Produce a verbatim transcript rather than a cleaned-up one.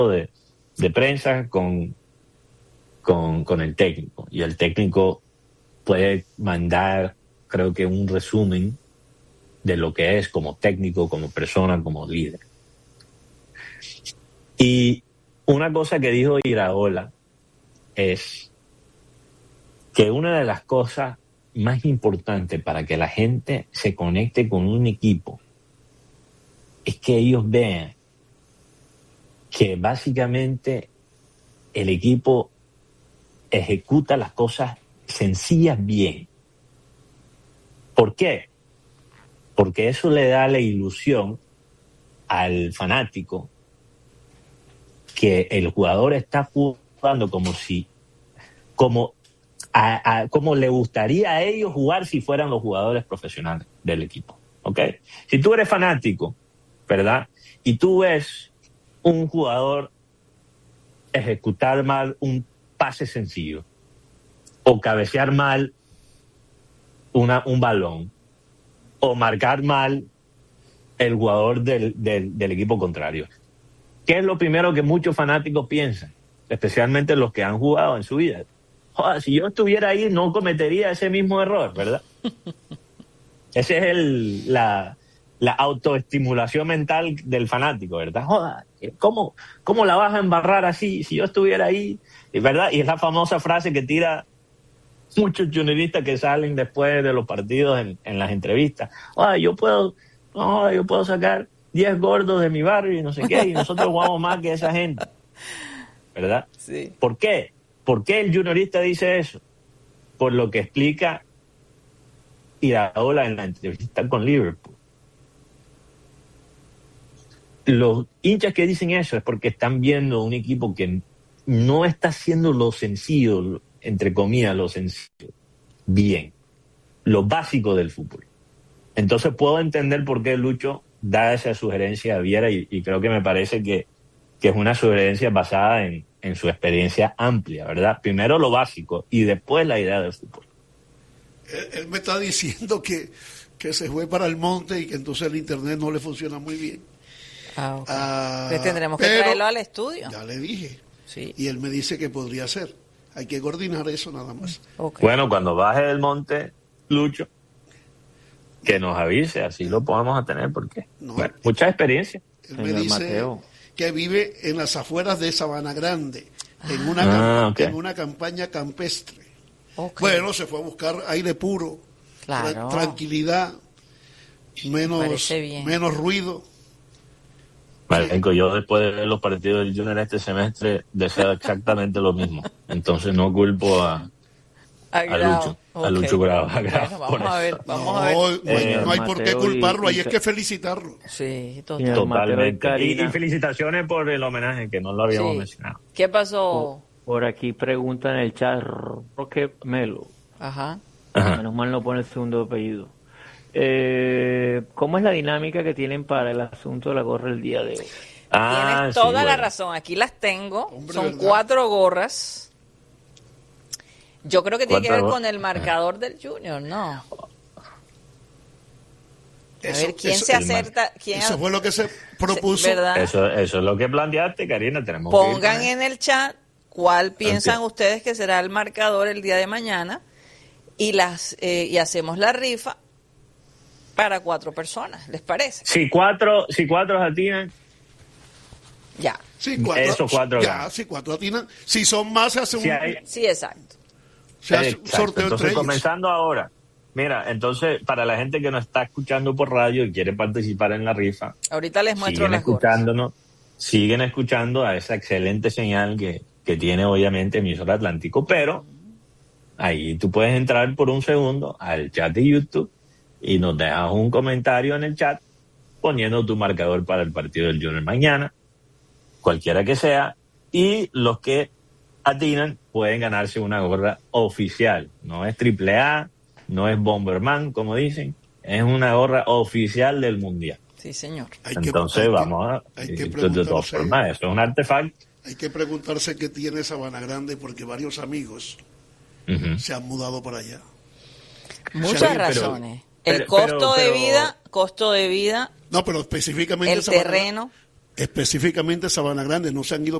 de, de prensa con, con, con el técnico. Y el técnico puede mandar, creo que un resumen de lo que es como técnico, como persona, como líder. Y una cosa que dijo Iraola es que una de las cosas más importantes para que la gente se conecte con un equipo es que ellos vean que básicamente el equipo ejecuta las cosas sencillas bien. ¿Por qué? Porque eso le da la ilusión al fanático que el jugador está jugando como si, como, a, a, como le gustaría a ellos jugar si fueran los jugadores profesionales del equipo. ¿Ok? Si tú eres fanático, ¿verdad? Y tú ves un jugador ejecutar mal un pase sencillo o cabecear mal una, un balón o marcar mal el jugador del, del, del equipo contrario. ¿Qué es lo primero que muchos fanáticos piensan? Especialmente los que han jugado en su vida. Joder, si yo estuviera ahí no cometería ese mismo error, ¿verdad? Ese es el, la, la autoestimulación mental del fanático, ¿verdad? Joder, ¿cómo, ¿cómo la vas a embarrar así si yo estuviera ahí? ¿Verdad? Y es la famosa frase que tira muchos junioristas que salen después de los partidos en, en las entrevistas. Joder, yo puedo, no, yo puedo sacar diez gordos de mi barrio y no sé qué, y nosotros jugamos más que esa gente. ¿Verdad? Sí. ¿Por qué? ¿Por qué el juniorista dice eso? Por lo que explica Iraola en la entrevista con Liverpool. Los hinchas que dicen eso es porque están viendo un equipo que no está haciendo lo sencillo, entre comillas, lo sencillo, bien, lo básico del fútbol. Entonces puedo entender por qué Lucho da esa sugerencia a Viera y, y creo que me parece que, que es una sugerencia basada en, en su experiencia amplia, ¿verdad? Primero lo básico y después la idea del fútbol. Él, él me está diciendo que, que se fue para el monte y que entonces el internet no le funciona muy bien. Ah, okay. ah, Pues tendremos que traerlo al estudio. Ya le dije. Sí. Y él me dice que podría ser. Hay que coordinar eso nada más. Okay. Bueno, cuando baje del monte, Lucho, que nos avise, así lo podamos tener, porque no, bueno, mucha experiencia. Él me dice Mateo. que vive en las afueras de Sabana Grande, en una, ah, camp- okay. en una campaña campestre. Okay. Bueno, se fue a buscar aire puro, claro. tra- tranquilidad, menos, menos ruido. Marenco, yo después de ver los partidos del Junior este semestre deseo exactamente lo mismo. Entonces no culpo a, a Lucho, okay. a Lucho Grau. A Grau bueno, vamos a ver, vamos no, a ver. No, eh, no hay por qué culparlo, ahí es que felicitarlo. Sí, total. totalmente. Y, y felicitaciones por el homenaje, que no lo habíamos sí. mencionado. ¿Qué pasó? Por, por aquí pregunta en el chat Roque Melo. Ajá. Ajá. Menos mal no pone el segundo apellido. Eh, ¿Cómo es la dinámica que tienen para el asunto de la gorra el día de hoy? Ah, Tienes toda sí, la bueno. razón. Aquí las tengo. Hombre, Son ¿verdad? cuatro gorras. Yo creo que tiene que ver con el marcador del Junior, ¿no? A eso, ver, ¿quién eso, se acerta? ¿Quién eso fue lo que se propuso. ¿verdad? Eso, eso es lo que planteaste, Karina. Tenemos Pongan que ir, en el chat cuál piensan Entiendo. ustedes que será el marcador el día de mañana y las eh, y hacemos la rifa para cuatro personas, ¿les parece? Si cuatro, si cuatro atinan, ya. Sí, cuatro, Esos cuatro. Ya, si cuatro atinan. Si son más, se hace un. Si hay, sí, exacto. Se hace un sorteo entonces, entre comenzando ellos. ahora. Mira, entonces, para la gente que nos está escuchando por radio y quiere participar en la rifa, ahorita les muestro siguen las escuchándonos, siguen escuchando a esa excelente señal que, que tiene obviamente Emisora Atlántico, pero ahí tú puedes entrar por un segundo al chat de YouTube y nos dejas un comentario en el chat poniendo tu marcador para el partido del Junior mañana, cualquiera que sea, y los que atinan pueden ganarse una gorra oficial. No es triple A, no es Bomberman, como dicen, es una gorra oficial del Mundial. Sí, señor. Hay Entonces que, vamos a... Hay que de, de todas formas, eso es un artefacto. Hay que preguntarse qué tiene Sabana Grande, porque varios amigos uh-huh. se han mudado para allá. Muchas se han, razones. Pero, el costo pero, pero, de vida, costo de vida. No, pero específicamente el Sabana, terreno. específicamente Sabana Grande, no se han ido